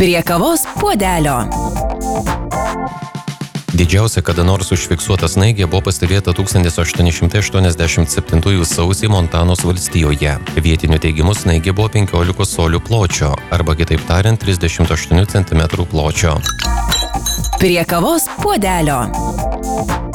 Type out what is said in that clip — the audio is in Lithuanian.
Prie kavos puodelio. Didžiausia kada nors užfiksuota snaigė buvo pastebėta 1887 sausį Montanos valstijoje. Vietinių teigimu snaigė buvo 15 colių pločio, arba kitaip tariant 38 cm pločio. Prie kavos puodelio.